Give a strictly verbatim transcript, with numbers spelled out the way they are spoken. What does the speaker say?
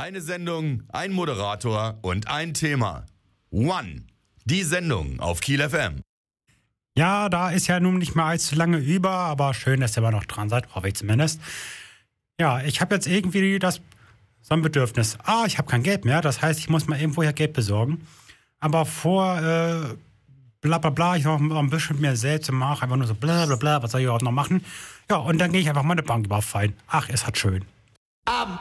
Eine Sendung, ein Moderator und ein Thema. One. Die Sendung auf Kiel F M. Ja, da ist ja nun nicht mehr allzu lange über, aber schön, dass ihr immer noch dran seid, hoffe ich zumindest. Ja, ich habe jetzt irgendwie das so ein Bedürfnis. Ah, ich habe kein Geld mehr, das heißt, ich muss mal irgendwoher Geld besorgen. Aber vor äh, bla bla bla, ich noch ein bisschen mehr selbst mache, einfach nur so bla bla bla, was soll ich überhaupt noch machen? Ja, und dann gehe ich einfach meine Bank überfallen. Ach, es hat schön. Ab